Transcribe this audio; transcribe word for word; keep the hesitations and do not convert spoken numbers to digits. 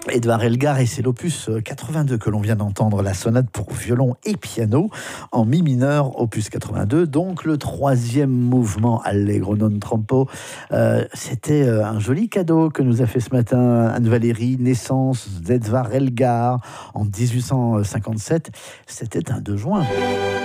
Edvard Elgar, et c'est l'opus quatre-vingt-deux que l'on vient d'entendre, la sonate pour violon et piano en mi mineur, opus quatre-vingt-deux, donc le troisième mouvement Allegro non troppo. Euh, C'était un joli cadeau que nous a fait ce matin Anne Valérie, naissance d'Edvard Elgar en dix-huit cent cinquante-sept. C'était un deux juin.